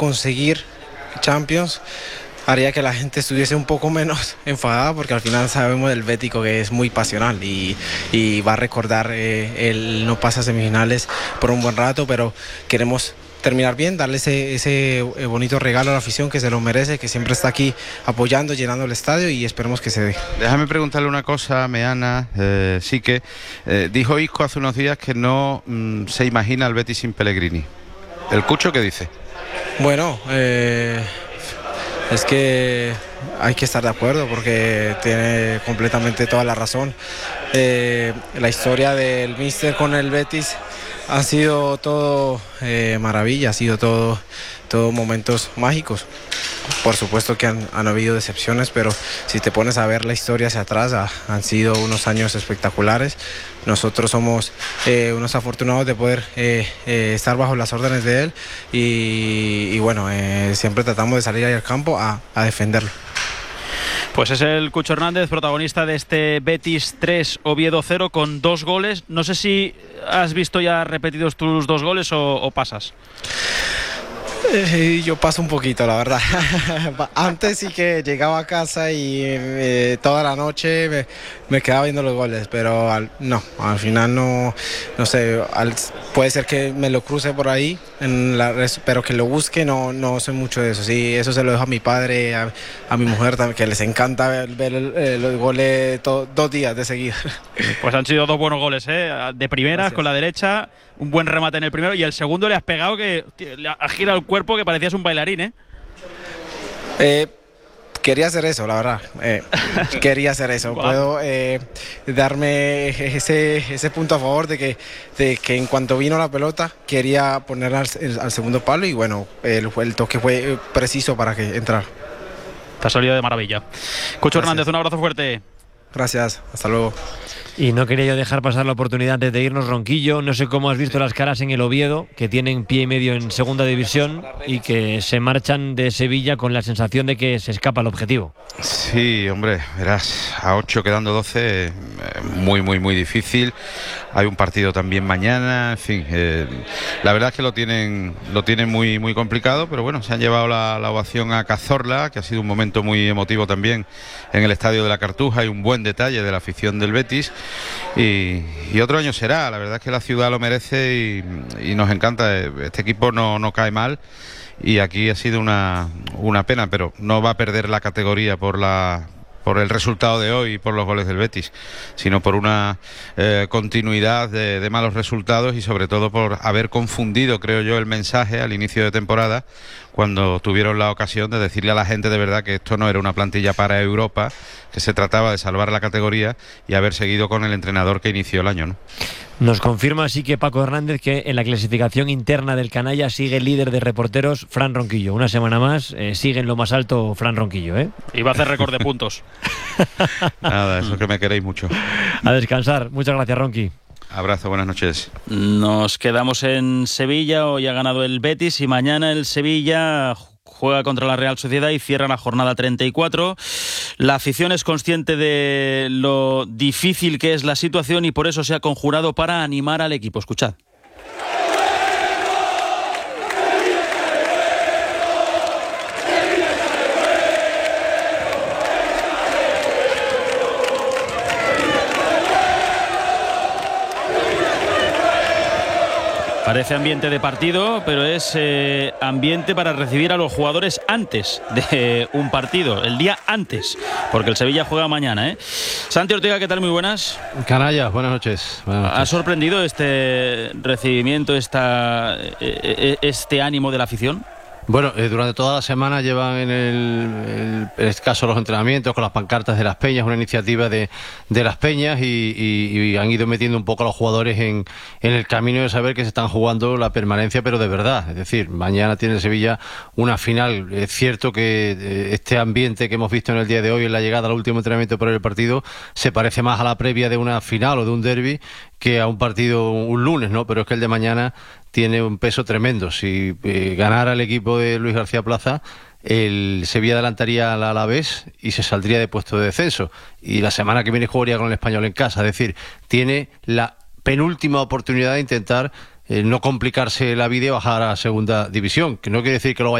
conseguir Champions haría que la gente estuviese un poco menos enfadada, porque al final sabemos del bético que es muy pasional y va a recordar el no pasa a semifinales por un buen rato, pero queremos terminar bien, darle ese bonito regalo a la afición que se lo merece, que siempre está aquí apoyando, llenando el estadio, y esperemos que se dé. Déjame preguntarle una cosa, Meana, sí que dijo Isco hace unos días que no se imagina el Betis sin Pellegrini. ¿El Cucho qué dice? Bueno, es que hay que estar de acuerdo porque tiene completamente toda la razón. La historia del míster con el Betis ha sido todo maravilla, ha sido todo momentos mágicos. Por supuesto que han habido decepciones, pero si te pones a ver la historia hacia atrás, han sido unos años espectaculares. Nosotros somos unos afortunados de poder estar bajo las órdenes de él y bueno, siempre tratamos de salir ahí al campo a defenderlo. Pues es el Cucho Hernández, protagonista de este Betis 3, Oviedo 0, con 2 goles. No sé si has visto ya repetidos tus 2 goles o pasas. Yo paso un poquito, la verdad. Antes sí que llegaba a casa y toda la noche me quedaba viendo los goles, pero al final no sé, puede ser que me lo cruce por ahí, pero que lo busque, no sé mucho de eso. Sí, eso se lo dejo a mi padre, a mi mujer también, que les encanta ver los goles 2 días de seguida. Pues han sido 2 buenos goles, de primeras. Gracias. Con la derecha, un buen remate en el primero, y el segundo le has pegado que le ha girado el cuerpo que parecías un bailarín, Quería hacer eso, la verdad. Quería hacer eso. Puedo darme ese punto a favor de que en cuanto vino la pelota quería ponerla al segundo palo, y bueno, el toque fue preciso para que entrara. Te ha salido de maravilla. Cucho Hernández, un abrazo fuerte. Gracias, hasta luego. Y no quería yo dejar pasar la oportunidad antes de irnos, Ronquillo. No sé cómo has visto las caras en el Oviedo, que tienen pie y medio en segunda división y que se marchan de Sevilla con la sensación de que se escapa el objetivo. Sí, hombre, verás, a 8 quedando 12, muy difícil. Hay un partido también mañana, en fin, la verdad es que lo tienen muy complicado, pero bueno, se han llevado la ovación a Cazorla, que ha sido un momento muy emotivo también en el Estadio de la Cartuja, y un buen detalle de la afición del Betis, y otro año será. La verdad es que la ciudad lo merece y nos encanta. Este equipo no cae mal, y aquí ha sido una pena, pero no va a perder la categoría por el resultado de hoy y por los goles del Betis, sino por una continuidad de malos resultados, y sobre todo por haber confundido, creo yo, el mensaje al inicio de temporada, cuando tuvieron la ocasión de decirle a la gente de verdad que esto no era una plantilla para Europa, que se trataba de salvar la categoría, y haber seguido con el entrenador que inició el año, ¿no? Nos confirma así que Paco Hernández que en la clasificación interna del canalla sigue el líder de reporteros, Fran Ronquillo. Una semana más sigue en lo más alto Fran Ronquillo, Y va a hacer récord de puntos. Nada, eso que me queréis mucho. A descansar. Muchas gracias, Ronqui. Abrazo, buenas noches. Nos quedamos en Sevilla. Hoy ha ganado el Betis y mañana el Sevilla juega contra la Real Sociedad y cierra la jornada 34. La afición es consciente de lo difícil que es la situación y por eso se ha conjurado para animar al equipo. Escuchad. Parece ambiente de partido, pero es ambiente para recibir a los jugadores antes de un partido, el día antes, porque el Sevilla juega mañana, Santi Ortega, ¿qué tal? Muy buenas. Canallas, buenas noches. ¿Ha sorprendido este recibimiento, este ánimo de la afición? Bueno, durante toda la semana llevan en el escaso los entrenamientos con las pancartas de las Peñas, una iniciativa de las Peñas, y han ido metiendo un poco a los jugadores en el camino de saber que se están jugando la permanencia, pero de verdad. Es decir, mañana tiene Sevilla una final. Es cierto que este ambiente que hemos visto en el día de hoy, en la llegada al último entrenamiento por el partido, se parece más a la previa de una final o de un derbi que a un partido un lunes, ¿no? Pero es que el de mañana tiene un peso tremendo. Si ganara el equipo de Luis García Plaza, el Sevilla adelantaría al Alavés y se saldría de puesto de descenso. Y la semana que viene jugaría con el Español en casa. Es decir, tiene la penúltima oportunidad de intentar no complicarse la vida y bajar a segunda división. Que no quiere decir que lo vaya